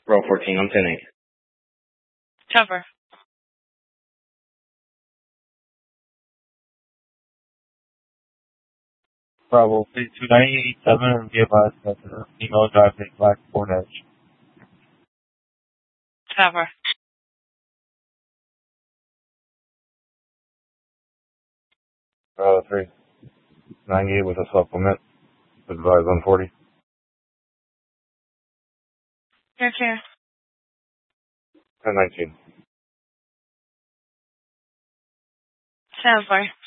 Row 14, I'm 10-8. Cover. Bravo, 29887 and be advised that the female drives a black Ford Edge. Cover. Bravo 3, 98 with a supplement. Advise 140. Clear. 1019. Stand by.